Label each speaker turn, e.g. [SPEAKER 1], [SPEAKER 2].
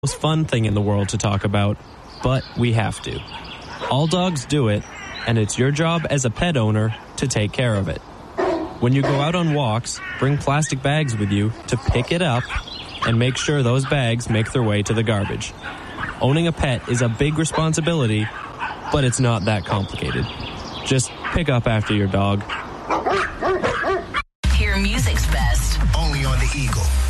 [SPEAKER 1] most fun thing in the world to talk about, but we have to. All dogs do it, and it's your job as a pet owner to take care of it. When you go out on walks, bring plastic bags with you to pick it up and make sure those bags make their way to the garbage. Owning a pet is a big responsibility, but it's not that complicated. Just pick up after your dog.
[SPEAKER 2] Hear music's best.
[SPEAKER 3] Only on the Eagle.